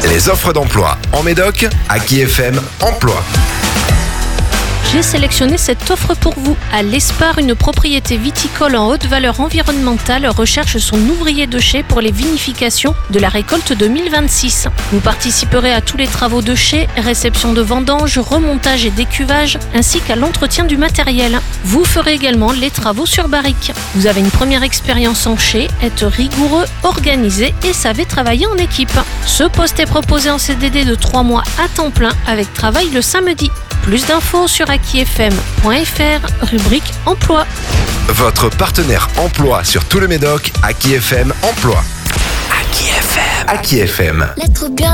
Les offres d'emploi en Médoc, Aki FM Emploi. J'ai sélectionné cette offre pour vous. À l'Espar, une propriété viticole en haute valeur environnementale recherche son ouvrier de chai pour les vinifications de la récolte 2026. Vous participerez à tous les travaux de chai, réception de vendanges, remontage et décuvage, ainsi qu'à l'entretien du matériel. Vous ferez également les travaux sur barrique. Vous avez une première expérience en chai, êtes rigoureux, organisé et savez travailler en équipe. Ce poste est proposé en CDD de 3 mois à temps plein avec travail le samedi. Plus d'infos sur akifm.fr, rubrique emploi. Votre partenaire emploi sur tout le Médoc, Aki FM Emploi. Aki FM. Aki FM. Lettre bien.